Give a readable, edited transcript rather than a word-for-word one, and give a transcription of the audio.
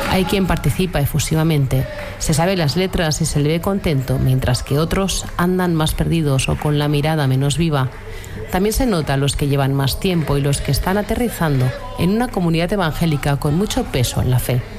Hay quien participa efusivamente, se sabe las letras y se le ve contento, mientras que otros andan más perdidos o con la mirada menos viva. También se nota a los que llevan más tiempo y los que están aterrizando en una comunidad evangélica con mucho peso en la fe.